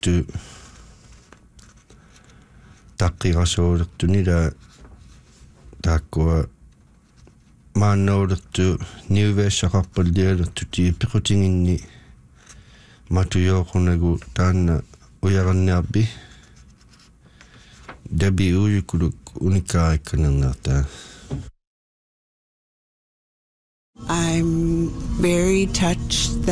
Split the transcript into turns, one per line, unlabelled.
tu taqqirasuulertuni la taakkua maannaulertu niuveassaqarpallialertu tiipiqutinginni matuyooqunagu taanna uyaranniarpi dabi uyukuluk unikkaarikkanernertaa.
I'm very touched